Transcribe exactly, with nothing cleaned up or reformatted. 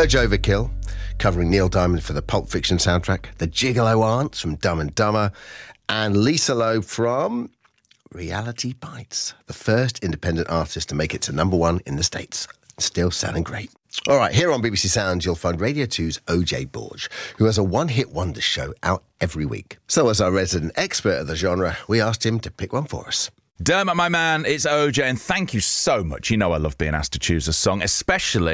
Urge Overkill, covering Neil Diamond for the Pulp Fiction soundtrack, the Gigolo Aunts from Dumb and Dumber, and Lisa Loeb from Reality Bites, the first independent artist to make it to number one in the States. Still sounding great. All right, here on B B C Sounds, you'll find Radio two's O J Borge, who has a one-hit wonder show out every week. So as our resident expert of the genre, we asked him to pick one for us. Dermot, my man, it's O J, and thank you so much. You know I love being asked to choose a song, especially